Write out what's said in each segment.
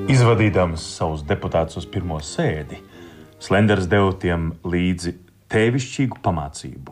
Izvadīdams savus deputātus uz pirmo sēdi, Slenders deva tiem līdzi tēvišķīgu pamācību.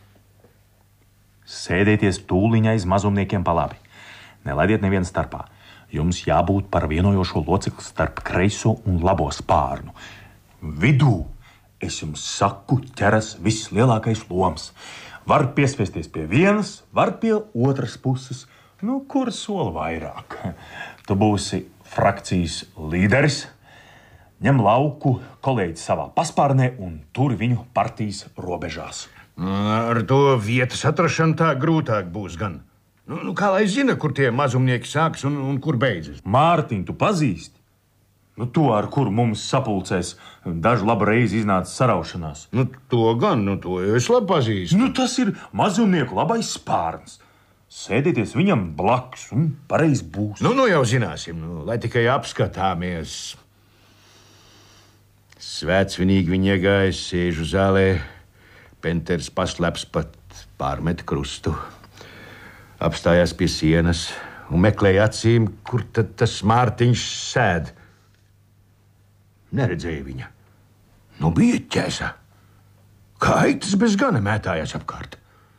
Sēdieties tūliņ aiz mazumniekiem pa labi. Nelaidiet nevienu starpā. Jums jābūt par vienojošo locekli starp kreiso un labo spārnu. Vidū, es jums saku, ķeras vislielākais loms. Var piespiesties pie vienas, var pie otras puses. Kur soli vairāk? Tu būsi frakcijas līderis, ņem lauku kolēģi savā paspārnē un tur viņu partijas robežās. Ar to vietas atrašanu tā grūtāk būs gan. Kā lai zina, kur tie mazumnieki sāks un kur beidzas? Mārtiņ, tu pazīsti? To, ar kuru mums sapulcēs dažu labu reizi iznāca saraušanās. To gan, to es labi pazīstu. Tas ir mazumnieku labais spārns. Sēdieties viņam blakus un pareizi būs. Jau zināsim, lai tikai apskatāmies. Svētsvinīgi viņi iegājas, sēžu zālē. Penters paslēps pat pārmet krustu. Apstājās pie sienas un meklēja acīm, kur tad tas Mārtiņš sēd. Neredzēja viņa. Bija ķēsa. Kā aitas bez gana mētājās apkārt.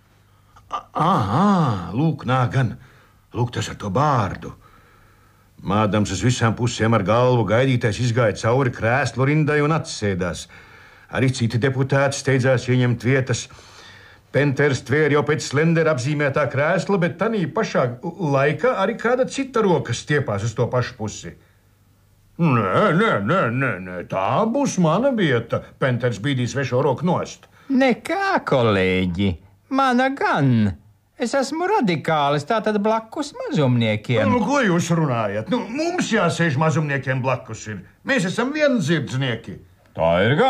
Lūk, nāk gan. Lūk, tas ar to bārdu. Mādams uz visām pusēm ar galvu gaidītais izgāja cauri krēslu rindai un atsēdās. Arī citi deputāti steidzās ieņemt vietas. Penters tvēra jau pēc Slendera apzīmētā krēsla, bet tanī pašā laikā arī kāda cita roka stiepās uz to pašu pusi. Nē, tā būs mana vieta. Penters bīdīs svešo roku nost. Nekā, kolēģi, mana gan. Es esmu radikālis, tātad blakus mazumniekiem. Ko jūs runājat? Mums jāsēž mazumniekiem blakus ir. Mēs esam vienzirdznieki. Tā ir gan.